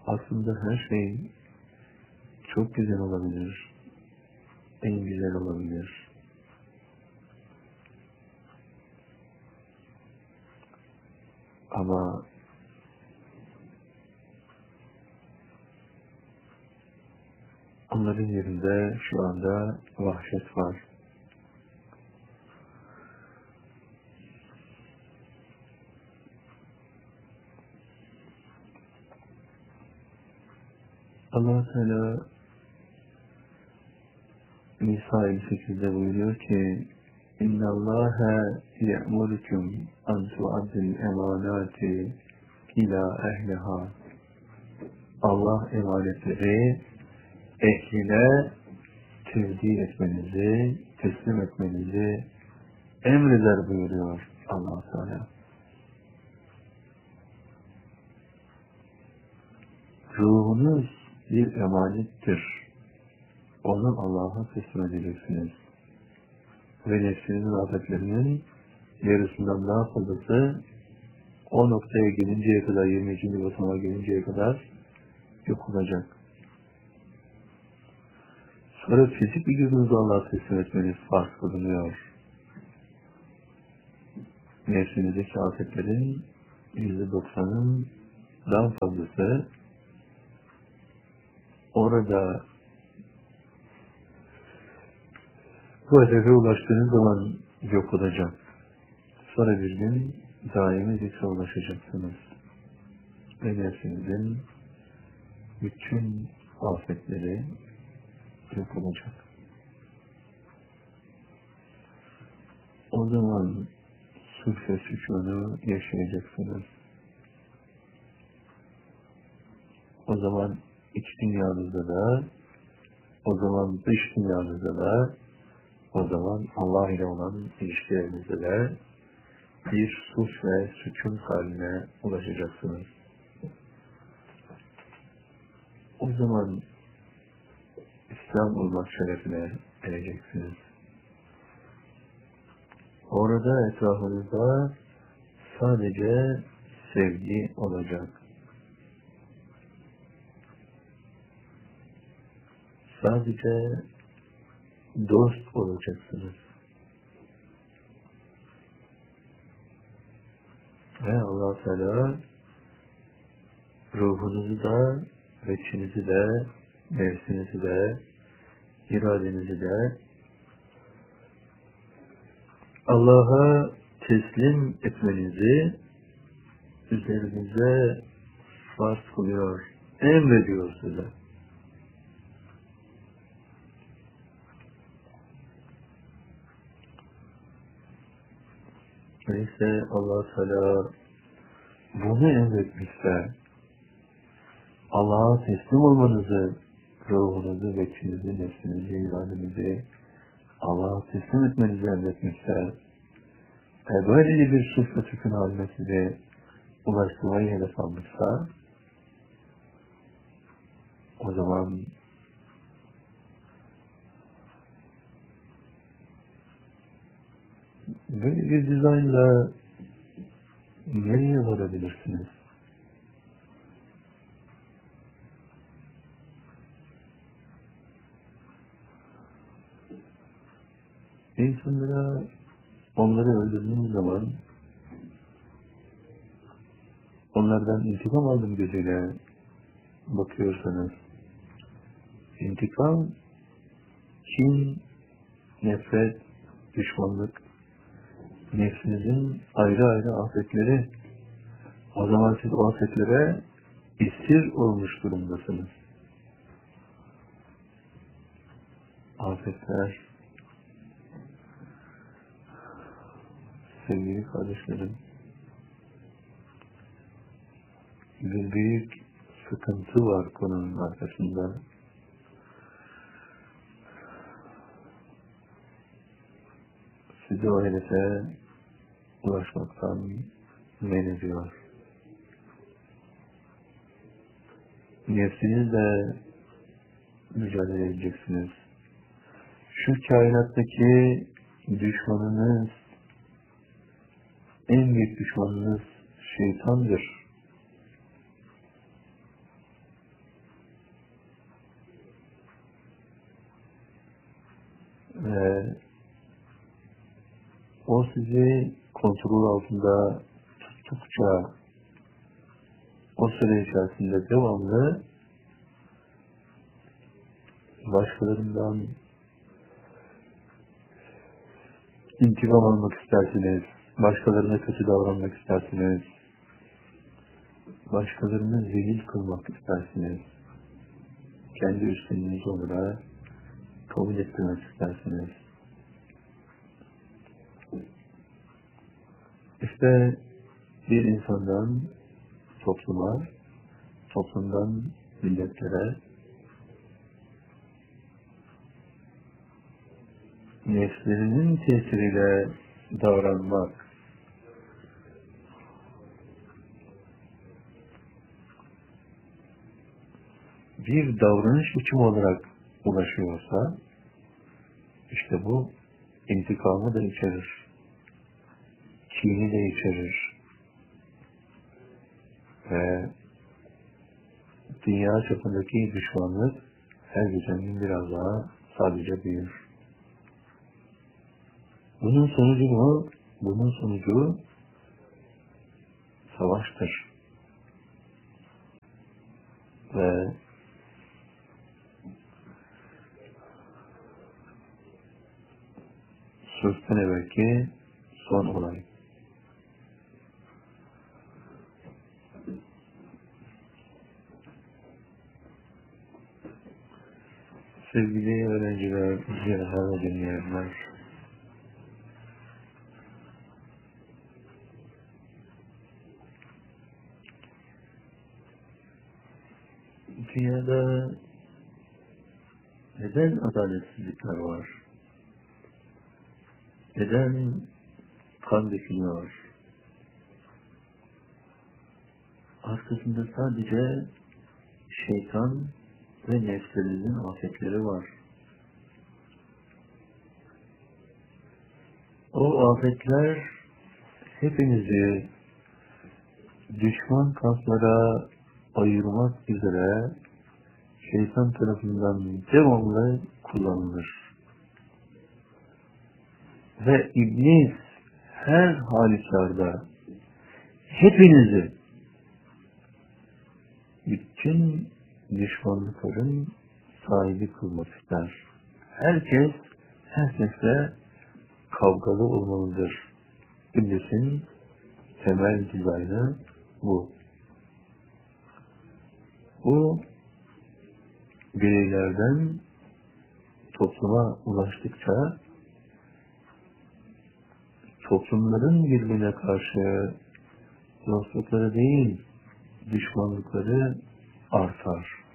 Aslında her şey çok güzel olabilir, en güzel olabilir. Ama onların yerinde şu anda vahşet var. Allah Teala Nisa 58'de buyuruyor ki اِنَّ اللّٰهَ يَأْمُرُكُمْ أَنْ تُعَدِّ الْاَمَانَاتِ اِلَى اَهْلِهَا. Allah emanetleri ehline tevdi etmenizi, teslim etmenizi emreder buyuruyor Allah Teala. Ruhunuz bir emanettir. Onu Allah'a teslim edeceksiniz. Ve nefsinizin afetlerinin yarısından daha fazlası o noktaya gelinceye kadar, 22. basamağa gelinceye kadar yok olacak. Sonra fizik vücudunuzu Allah'a teslim etmeniz farz kılınıyor. Nefsinizdeki afetlerin %90'ın daha fazlası orada bu hedefe ulaştığınız zaman yok olacak. Sonra bir gün daimi zikre ulaşacaksınız. Ve nefsinizin bütün afetleri yok olacak. O zaman sulh ve sükûnu yaşayacaksınız. O zaman iç dünyanızda da, o zaman dış dünyanızda da, o zaman Allah ile olan ilişkilerinizde de bir sulh ve sükûn haline ulaşacaksınız. O zaman İslam olmak şerefine ereceksiniz. Orada etrafınızda sadece sevgi olacak. Sadece dost olacaksınız. Ve Allah Teala ruhunuzu da, veçinizi de, nefsinizi de, iradenizi de Allah'a teslim etmenizi üzerinize farz kılıyor, emrediyor size. Neyse Allah Teala bunu emretmişse, Allah'a teslim olmanızı, ruhunuzu, veçinizi, nefsinizi, iradenizi Allah'a teslim etmenizi emretmişse, böylece bir sulh ve sükûn haline sizi ulaştırmayı hedef almışsa, o zaman böyle bir dizaynla nereye varabilirsiniz? İnsanlara onları öldürdüğünüz zaman onlardan intikam aldım gözüyle bakıyorsanız, intikam, kin, nefret, düşmanlık, nefsinizin ayrı ayrı afetleri. O zaman siz o afetlere esir olmuş durumdasınız. Afetler, sevgili kardeşlerim, bir büyük sıkıntı var konunun arkasında. Sizi o hedefe ulaşmaktan men ediyor. Nefsinizle mücadele edeceksiniz. Şu kainattaki düşmanınız, en büyük düşmanınız şeytandır. O sizi kontrol altında tuttukça o süre içerisinde devamlı başkalarından intikam almak istersiniz, başkalarına kötü davranmak istersiniz, başkalarını zelil kılmak istersiniz, kendi üstünlüğünüz onlara kabul ettirmek istersiniz. İşte bir insandan topluma, toplumdan milletlere, nefslerinin tesiriyle davranmak, bir davranış biçimi olarak ulaşıyorsa, işte bu intikamı da içerir, kini de içerir ve dünya çapındaki düşmanlık her geçen gün biraz daha sadece büyür. Bunun sonucu mu? Bunun sonucu savaştır. Ve sözden evvelki son olay. Sevgili öğrenciler, izleyenler ve dinleyenler, dünyada neden adaletsizlikler var? Neden kan dökülüyor? Arkasında sadece şeytan ve nefslerimizin afetleri var. O afetler hepinizi düşman kamplara ayırmak üzere şeytan tarafından devamlı kullanılır. Ve iblis her halükarda hepinizi bütün düşmanlıkların sahibi kılmak ister. Herkes herkesle kavgalı olmalıdır. İblisin temel dizaynı bu. Bu bireylerden topluma ulaştıkça toplumların birbirine karşı dostlukları değil, düşmanlıkları artar.